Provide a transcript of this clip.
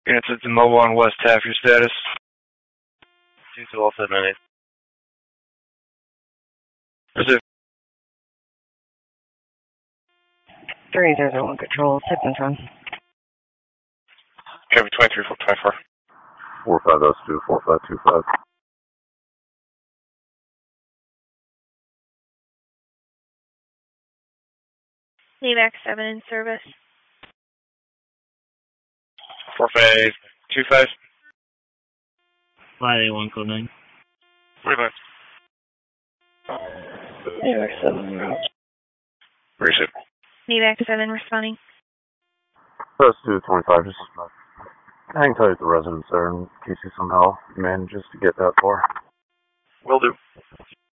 Units at the Mobile on West Taft, your status? 21278. Reserve. 301 Control, tip and run. Copy 23-424. 4502, 4525. NAVAC 7 in service. 4525. 581 code 9. 45. NAVAC 7. Receive. NAVAC 7 responding. Press 225, just hang tight at the residence there in case he somehow manages to get that far. Will do.